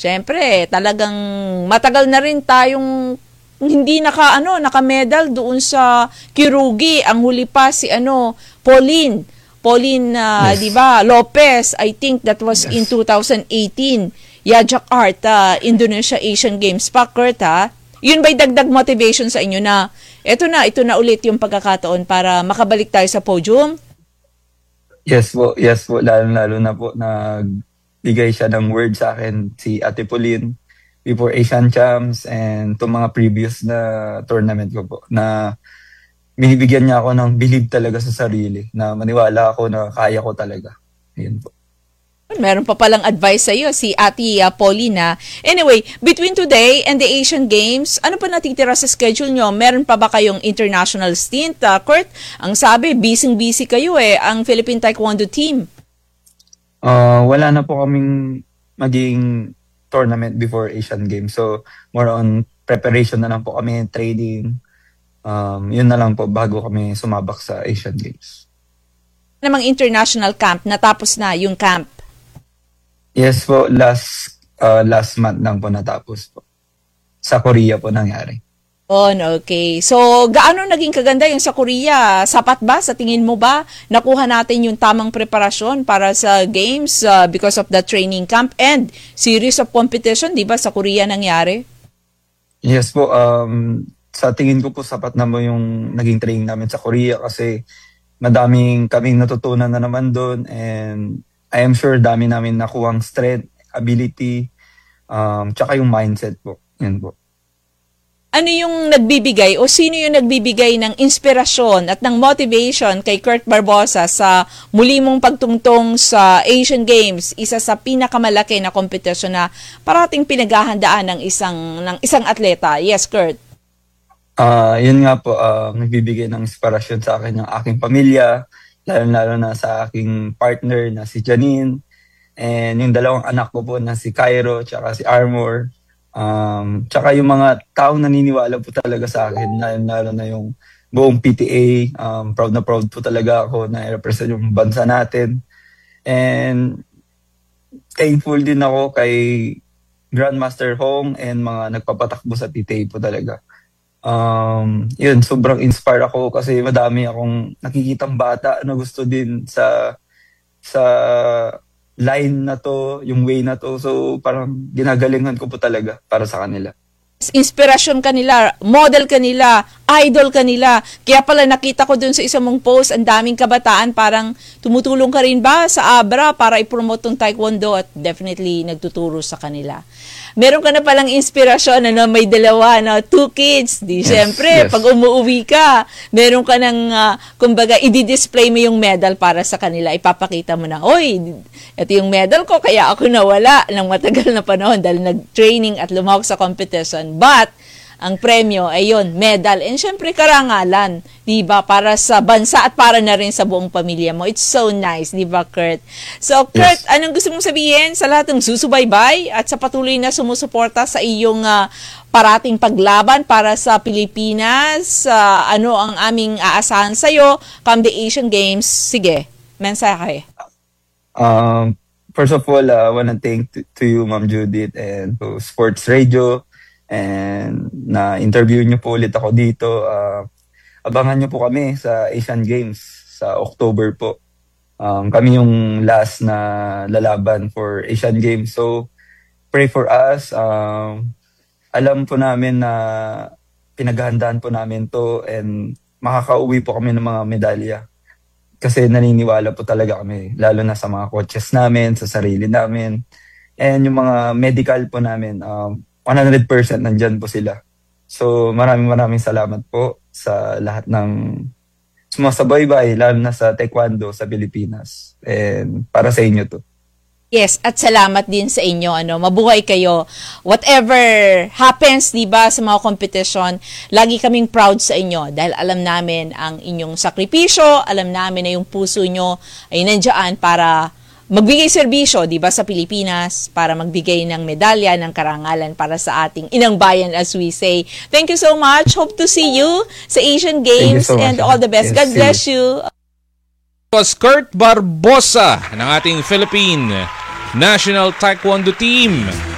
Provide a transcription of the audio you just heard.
Syempre, talagang matagal na rin tayong hindi naka-medal doon sa Kirugi. Ang huli pa si Pauline, Yes. 'di ba? Lopez, I think that was in 2018. Jakarta, Indonesia Asian Games pa, Kurt, ha? Yun ba'y dagdag motivation sa inyo na ito na ulit yung pagkakataon para makabalik tayo sa podium? Yes po, lalo na po nagbigay siya ng word sa akin, si Ate Pauline, before Asian Champs and itong mga previous na tournament ko po, na binibigyan niya ako ng believe talaga sa sarili, na maniwala ako na kaya ko talaga. Ayun po. Meron pa palang advice sa iyo si Ate Paulina. Anyway, between today and the Asian Games, ano pa natitira sa schedule nyo? Meron pa ba kayong international stint? Kurt, ang sabi, busy kayo ang Philippine Taekwondo team. Wala na po kaming maging tournament before Asian Games. So, more on preparation na lang po kami, training. Yun na lang po bago kami sumabak sa Asian Games. Namang international camp, natapos na yung camp? Yes po, last month lang po natapos po. Sa Korea po nangyari. Okay. So, gaano naging kaganda yung sa Korea? Sapat ba? Sa tingin mo ba? Nakuha natin yung tamang preparasyon para sa games because of the training camp and series of competition, di ba, sa Korea nangyari? Yes po, sa tingin ko po sapat na mo yung naging training namin sa Korea kasi madaming kaming natutunan na naman doon, and I am sure dami namin nakuhang strength, ability, tsaka yung mindset po. Yan po. Ano yung nagbibigay o sino yung nagbibigay ng inspirasyon at ng motivation kay Kurt Barbosa sa muli mong pagtungtong sa Asian Games, isa sa pinakamalaki na kompetisyon na parating pinaghahandaan ng isang atleta? Yes, Kurt. Yun nga po, nagbibigay ng inspirasyon sa akin yung aking pamilya, lalo na sa aking partner na si Janine, and yung dalawang anak ko po na si Cairo tsaka si Armor, tsaka yung mga taong naniniwala po talaga sa akin, lalo na yung buong PTA. Proud na proud po talaga ako na i-represent yung bansa natin, and thankful din ako kay Grandmaster Hong and mga nagpapatakbo sa PTA po talaga. Yun, sobrang inspire ako kasi madami akong nakikitang bata na gusto din sa line na to, yung way na to. So parang ginagalingan ko po talaga para sa kanila. Inspirasyon ka nila, model ka nila, idol ka nila. Kaya pala nakita ko dun sa isang mong post, ang daming kabataan, parang tumutulong ka rin ba sa ABRA para i-promote tong Taekwondo, at definitely nagtuturo sa kanila. Meron ka na palang inspirasyon, may dalawa, 2 kids. Siyempre, yes. Pag umuwi ka, meron ka ng, kumbaga, i-display mo yung medal para sa kanila. Ipapakita mo na, oy, ito yung medal ko, kaya ako nawala ng matagal na panahon dahil nag-training at lumahok sa competition. But, ang premyo ay yun, medal. And syempre, karangalan, di ba? Para sa bansa at para na rin sa buong pamilya mo. It's so nice, di ba, Kurt? So, Kurt, yes. Anong gusto mong sabihin sa lahat ng susubaybay at sa patuloy na sumusuporta sa iyong parating paglaban para sa Pilipinas? Ano ang aming aasahan sa'yo come the Asian Games? Sige, mensahe. First of all, I wanna thank to you, Ma'am Judith, and to Sports Radio. And na-interview nyo po ulit ako dito. Abangan nyo po kami sa Asian Games sa October po. Kami yung last na lalaban for Asian Games. So, pray for us. Alam po namin na pinaghahandaan po namin to, and makakauwi po kami ng mga medalya. Kasi naniniwala po talaga kami, lalo na sa mga coaches namin, sa sarili namin. And yung mga medical po namin, 100% nandyan po sila. So maraming salamat po sa lahat ng sumasabaybay, lalo na sa Taekwondo sa Pilipinas. And para sa inyo to. Yes, at salamat din sa inyo. Mabuhay kayo. Whatever happens, di ba, sa mga kompetisyon, lagi kaming proud sa inyo dahil alam namin ang inyong sakripisyo, alam namin na yung puso nyo ay nandiyan para magbigay serbisyo, di ba, sa Pilipinas, para magbigay ng medalya, ng karangalan para sa ating inang bayan, as we say. Thank you so much. Hope to see you sa Asian Games, so and all the best. Yes, God bless you. Was Kurt Barbosa ng ating Philippine National Taekwondo Team.